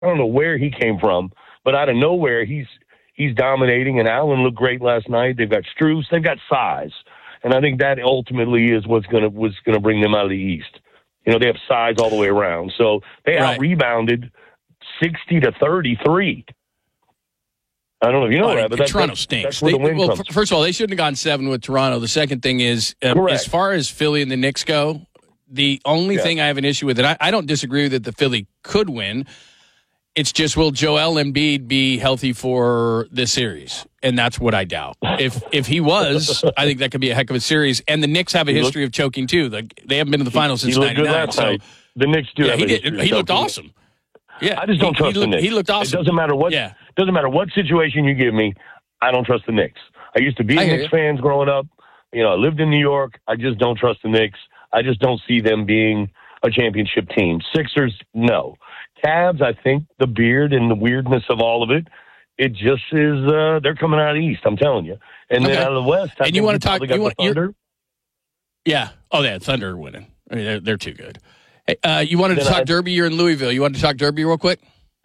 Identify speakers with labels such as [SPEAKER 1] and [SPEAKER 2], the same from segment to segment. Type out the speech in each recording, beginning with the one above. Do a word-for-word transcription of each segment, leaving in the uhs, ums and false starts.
[SPEAKER 1] I don't know where he came from, but out of nowhere, he's he's dominating. And Allen looked great last night. They've got Strus. They've got size, and I think that ultimately is what's gonna was gonna bring them out of the East. You know, they have size all the way around, so they right. out rebounded sixty to thirty-three. I don't know if you know
[SPEAKER 2] oh,
[SPEAKER 1] that, but
[SPEAKER 2] that's,
[SPEAKER 1] Toronto
[SPEAKER 2] that's, stinks.
[SPEAKER 1] That's where
[SPEAKER 2] they,
[SPEAKER 1] the win
[SPEAKER 2] well,
[SPEAKER 1] comes.
[SPEAKER 2] f- first of all, they shouldn't have gone seven with Toronto. The second thing is, uh, as far as Philly and the Knicks go, the only yeah. thing I have an issue with, and I, I don't disagree that the Philly could win. It's just, will Joel Embiid be healthy for this series? And that's what I doubt. If if he was, I think that could be a heck of a series. And the Knicks have a
[SPEAKER 1] he
[SPEAKER 2] history
[SPEAKER 1] looked,
[SPEAKER 2] of choking too. Like, they haven't been to the finals since
[SPEAKER 1] he looked
[SPEAKER 2] ninety-nine.
[SPEAKER 1] Good last
[SPEAKER 2] so
[SPEAKER 1] night. The Knicks do.
[SPEAKER 2] Yeah,
[SPEAKER 1] have
[SPEAKER 2] he
[SPEAKER 1] a
[SPEAKER 2] did. He looked
[SPEAKER 1] choking.
[SPEAKER 2] awesome. Yeah,
[SPEAKER 1] I just don't
[SPEAKER 2] he,
[SPEAKER 1] trust
[SPEAKER 2] he looked,
[SPEAKER 1] the Knicks.
[SPEAKER 2] He looked awesome.
[SPEAKER 1] It doesn't matter what.
[SPEAKER 2] Yeah.
[SPEAKER 1] Doesn't matter what situation you give me. I don't trust the Knicks. I used to be a Knicks fans growing up. You know, I lived in New York. I just don't trust the Knicks. I just don't see them being a championship team. Sixers, no. Cavs, I think the beard and the weirdness of all of it, it just is, uh, they're coming out of the East, I'm telling you. And
[SPEAKER 2] okay.
[SPEAKER 1] then out of the West, I
[SPEAKER 2] and you want to talk, you
[SPEAKER 1] want Thunder.
[SPEAKER 2] Yeah. Oh, yeah, Thunder are winning. I mean, they're, they're too good. Hey, uh, you wanted to then talk I, Derby? You're in Louisville. You wanted to talk Derby real quick?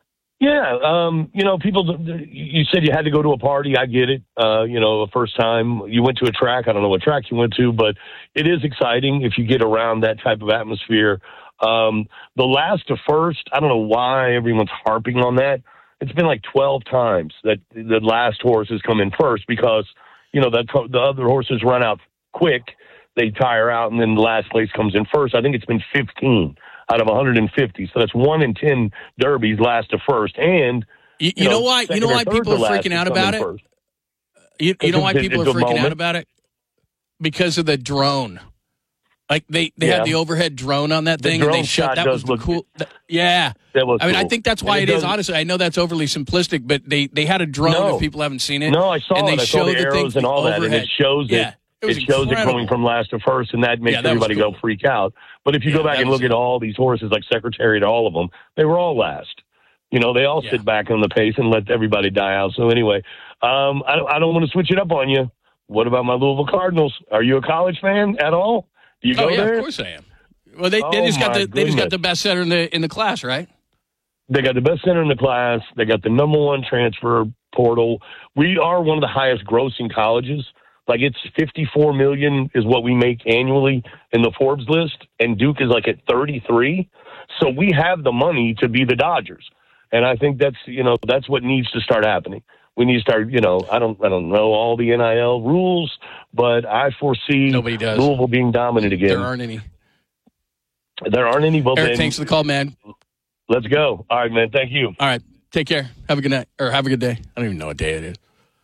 [SPEAKER 1] Yeah. Um, you know, people, you said you had to go to a party. I get it. Uh, you know, the first time you went to a track, I don't know what track you went to, but it is exciting if you get around that type of atmosphere. Um, the last to first, I don't know why everyone's harping on that. It's been like twelve times that the last horse has come in first because, you know, that the other horses run out quick. They tire out, and then the last place comes in first. I think it's been fifteen out of one hundred fifty. So that's one in ten derbies last to first. And
[SPEAKER 2] you, you, you know, know why? You know why people are freaking out about it. You, you know why people are freaking out about it? Because of the drone. Like they, they yeah. have the overhead drone on that thing, and they shot. That was the cool. Th- yeah,
[SPEAKER 1] that was.
[SPEAKER 2] I mean,
[SPEAKER 1] cool.
[SPEAKER 2] I think that's why it, it is. Honestly, I know that's overly simplistic, but they, they had a drone.
[SPEAKER 1] No.
[SPEAKER 2] If people haven't seen it,
[SPEAKER 1] no, I saw
[SPEAKER 2] and they
[SPEAKER 1] it. I saw the arrows and all that, and it shows
[SPEAKER 2] yeah.
[SPEAKER 1] it.
[SPEAKER 2] It,
[SPEAKER 1] it shows incredible. It going from last to first, and that makes yeah, that everybody cool. go freak out. But if you yeah, go back and look cool. at all these horses, like Secretariat, all of them, they were all last. You know, they all yeah. sit back on the pace and let everybody die out. So anyway, um, I, I don't want to switch it up on you. What about my Louisville Cardinals? Are you a college fan at all? Do you
[SPEAKER 2] oh,
[SPEAKER 1] go
[SPEAKER 2] yeah,
[SPEAKER 1] there?
[SPEAKER 2] Of course I am. Well, they,
[SPEAKER 1] oh
[SPEAKER 2] they just got the
[SPEAKER 1] goodness.
[SPEAKER 2] they just got the best center in the in the class, right?
[SPEAKER 1] They got the best center in the class. They got the number one transfer portal. We are one of the highest grossing colleges. Like it's fifty-four million is what we make annually in the Forbes list, and Duke is like at thirty-three. So we have the money to be the Dodgers, and I think that's you know that's what needs to start happening. We need to start, you know, I don't, I don't know all the N I L rules, but I foresee
[SPEAKER 2] Nobody does.
[SPEAKER 1] Louisville being dominant again.
[SPEAKER 2] There aren't any.
[SPEAKER 1] There aren't any. Well,
[SPEAKER 2] Eric,
[SPEAKER 1] then,
[SPEAKER 2] thanks for the call, man.
[SPEAKER 1] Let's go. All right, man. Thank you.
[SPEAKER 2] All right. Take care. Have a good night, or have a good day. I don't even know what day it is.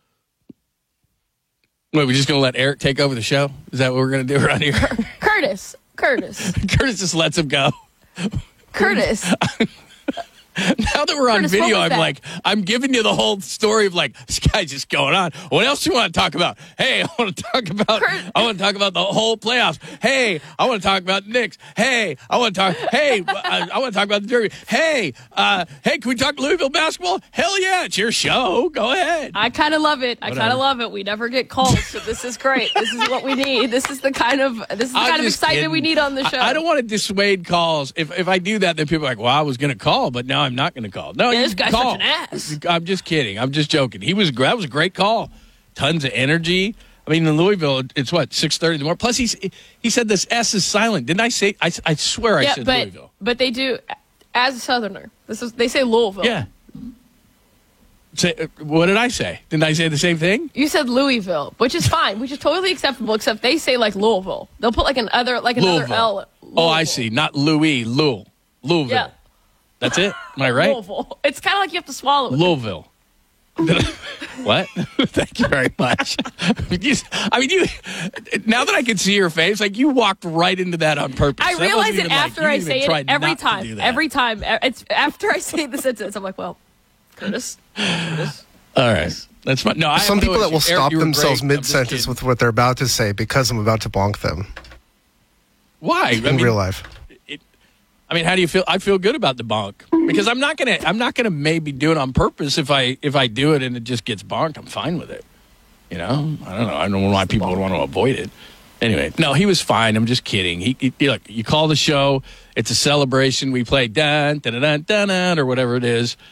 [SPEAKER 2] Wait, we're just going to let Eric take over the show? Is that what we're going to do around here?
[SPEAKER 3] Curtis. Curtis.
[SPEAKER 2] Curtis just lets him go.
[SPEAKER 3] Curtis.
[SPEAKER 2] Now that we're on
[SPEAKER 3] Curtis,
[SPEAKER 2] video, I'm
[SPEAKER 3] that?
[SPEAKER 2] like, I'm giving you the whole story of like, this guy's just going on. What else do you want to talk about? Hey, I want to talk about, Curt- I want to talk about the whole playoffs. Hey, I want to talk about the Knicks. Hey, I want to talk, hey, I, I want to talk about the Derby. Hey, uh, hey, can we talk Louisville basketball? Hell yeah, it's your show. Go ahead.
[SPEAKER 3] I kind of love it. I kind of love it. We never get calls, so this is great. This is what we need. This is the kind of, this is the
[SPEAKER 2] I'm
[SPEAKER 3] kind of excitement
[SPEAKER 2] kidding.
[SPEAKER 3] we need on the show.
[SPEAKER 2] I, I don't want to dissuade calls. If if I do that, then people are like, well, I was going to call, but now I'm not going to call. No,
[SPEAKER 3] yeah,
[SPEAKER 2] you
[SPEAKER 3] this guy's
[SPEAKER 2] call.
[SPEAKER 3] such an ass.
[SPEAKER 2] I'm just kidding. I'm just joking. He was that was a great call. Tons of energy. I mean, in Louisville, it's what six thirty in the morning. Plus, he's he said this S is silent. Didn't I say? I, I swear
[SPEAKER 3] yeah,
[SPEAKER 2] I said
[SPEAKER 3] but,
[SPEAKER 2] Louisville.
[SPEAKER 3] But they do, as a Southerner. This is they say Louisville.
[SPEAKER 2] Yeah. Say, what did I say? Didn't I say the same thing?
[SPEAKER 3] You said Louisville, which is fine, which is totally acceptable. Except they say like Louisville. They'll put like an other like another
[SPEAKER 2] Louisville.
[SPEAKER 3] L. Louisville.
[SPEAKER 2] Oh, I see. Not Louis. Louisville. Louisville.
[SPEAKER 3] Yeah.
[SPEAKER 2] That's it? Am I right?
[SPEAKER 3] Louisville. It's kind of like you have to swallow it.
[SPEAKER 2] Louisville. What? Thank you very much. I mean, you. Now that I can see your face, like you walked right into that on purpose.
[SPEAKER 3] I
[SPEAKER 2] That
[SPEAKER 3] realize
[SPEAKER 2] wasn't
[SPEAKER 3] it
[SPEAKER 2] even
[SPEAKER 3] after
[SPEAKER 2] like,
[SPEAKER 3] I
[SPEAKER 2] you
[SPEAKER 3] say
[SPEAKER 2] even
[SPEAKER 3] it
[SPEAKER 2] tried
[SPEAKER 3] every
[SPEAKER 2] not to
[SPEAKER 3] time.
[SPEAKER 2] do that.
[SPEAKER 3] Every time. It's after I say the sentence. I'm like, well, Curtis. Curtis.
[SPEAKER 2] All right. That's fine. No, I
[SPEAKER 4] Some
[SPEAKER 2] have no
[SPEAKER 4] people that
[SPEAKER 2] issue.
[SPEAKER 4] will stop
[SPEAKER 2] Eric,
[SPEAKER 4] themselves
[SPEAKER 2] mid
[SPEAKER 4] mid-sentence with what they're about to say because I'm about to bonk them.
[SPEAKER 2] Why?
[SPEAKER 4] In
[SPEAKER 2] I mean,
[SPEAKER 4] real life.
[SPEAKER 2] It, I mean, how do you feel? I feel good about the bonk because I'm not gonna. I'm not gonna maybe do it on purpose. If I if I do it and it just gets bonked, I'm fine with it. You know, I don't know. I don't know why people would want to avoid it. Anyway, no, he was fine. I'm just kidding. He, he look, you call the show. It's a celebration. We play dun dun dun dun dun or whatever it is.